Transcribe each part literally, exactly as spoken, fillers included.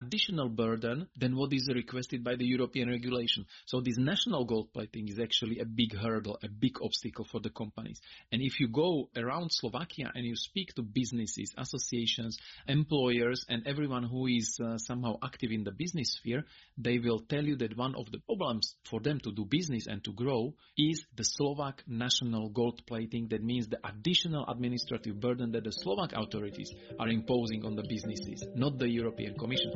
additional burden than what is requested by the European regulation. So this national gold plating is actually a big hurdle, a big obstacle for the companies. And if you go around Slovakia and you speak to businesses, associations, employers, and everyone who is uh, somehow active in the business sphere, they will tell you that one of the problems for them to do business and to grow is the Slovak national gold plating. That means the additional administrative burden that the Slovak authorities are imposing on the businesses, not the European Commission.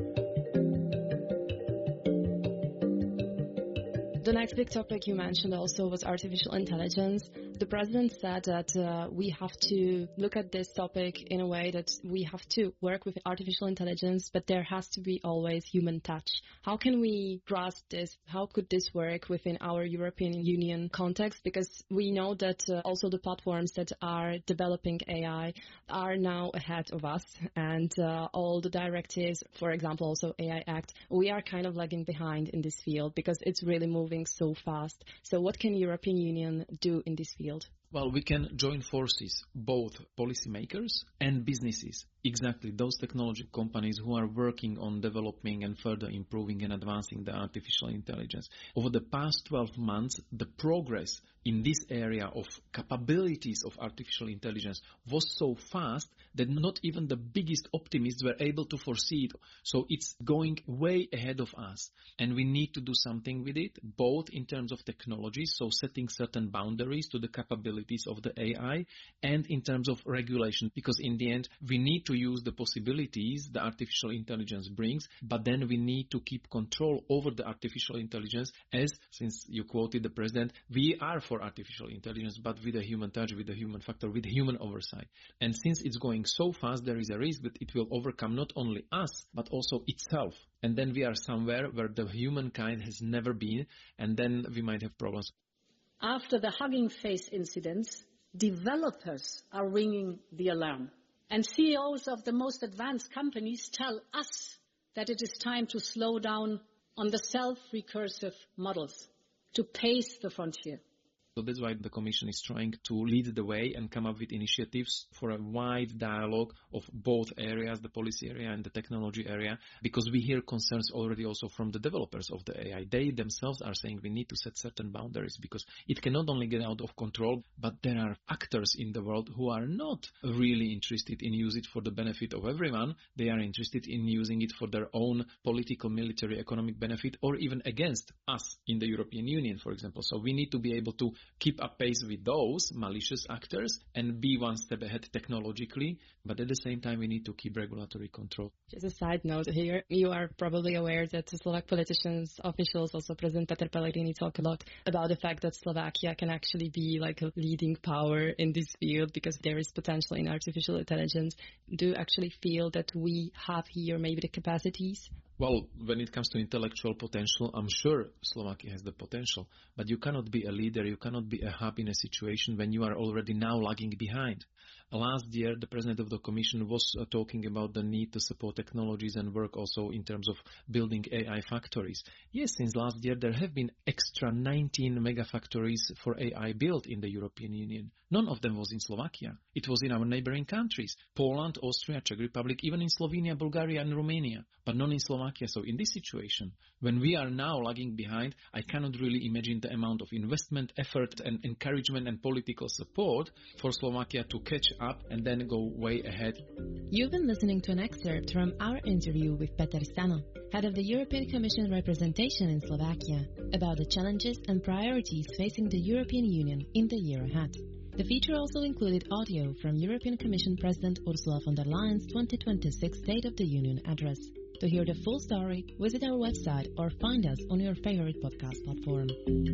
The next big topic you mentioned also was artificial intelligence. The president said that uh, we have to look at this topic in a way that we have to work with artificial intelligence, but there has to be always human touch. How can we grasp this? How could this work within our European Union context? Because we know that uh, also the platforms that are developing A I are now ahead of us, and uh, all the directives, for example, also A I Act, we are kind of lagging behind in this field because it's really moving so fast. So what can European Union do in this field? Well, we can join forces, both policymakers and businesses. Exactly, those technology companies who are working on developing and further improving and advancing the artificial intelligence. Over the past twelve months, the progress in this area of capabilities of artificial intelligence was so fast that not even the biggest optimists were able to foresee it. So it's going way ahead of us. And we need to do something with it, both in terms of technology, so setting certain boundaries to the capabilities of the A I, and in terms of regulation, because in the end, we need to use the possibilities the artificial intelligence brings, but then we need to keep control over the artificial intelligence as, since you quoted the president, we are for artificial intelligence, but with a human touch, with a human factor, with human oversight. And since it's going so fast, there is a risk that it will overcome not only us, but also itself. And then we are somewhere where the humankind has never been, and then we might have problems. After the Hugging Face incidents, developers are ringing the alarm. And C E Os of the most advanced companies tell us that it is time to slow down on the self-recursive models, to pace the frontier. So that's why the Commission is trying to lead the way and come up with initiatives for a wide dialogue of both areas, the policy area and the technology area, because we hear concerns already also from the developers of the A I. They themselves are saying we need to set certain boundaries because it can not only get out of control, but there are actors in the world who are not really interested in using it for the benefit of everyone. They are interested in using it for their own political, military, economic benefit, or even against us in the European Union, for example. So we need to be able to keep up pace with those malicious actors and be one step ahead technologically, but at the same time we need to keep regulatory control. Just a side note here, you are probably aware that the Slovak politicians, officials, also President Peter Pellegrini, talk a lot about the fact that Slovakia can actually be like a leading power in this field because there is potential in artificial intelligence. Do you actually feel that we have here maybe the capacities? Well, when it comes to intellectual potential, I'm sure Slovakia has the potential, but you cannot be a leader, you cannot be a hub in a situation when you are already now lagging behind. Last year, the President of the Commission was uh, talking about the need to support technologies and work also in terms of building A I factories. Yes, since last year, there have been extra nineteen megafactories for A I built in the European Union. None of them was in Slovakia. It was in our neighboring countries, Poland, Austria, Czech Republic, even in Slovenia, Bulgaria and Romania, but none in Slovakia. So in this situation, when we are now lagging behind, I cannot really imagine the amount of investment, effort and encouragement and political support for Slovakia to catch up and then go way ahead. You've been listening to an excerpt from our interview with Peter Stano, head of the European Commission representation in Slovakia, about the challenges and priorities facing the European Union in the year ahead. The feature also included audio from European Commission President Ursula von der Leyen's twenty twenty-six State of the Union address. To hear the full story, visit our website or find us on your favorite podcast platform.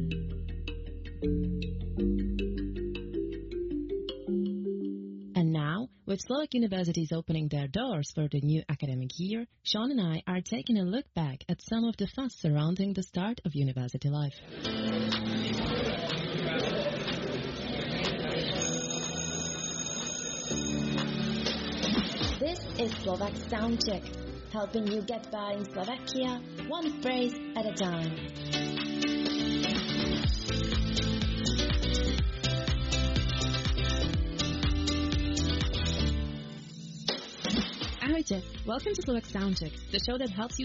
And now, with Slovak universities opening their doors for the new academic year, Sean and I are taking a look back at some of the fuss surrounding the start of university life. This is Slovak Sound Check, helping you get by in Slovakia, one phrase at a time. Ahojte, welcome to Slovak Sound Check, the show that helps you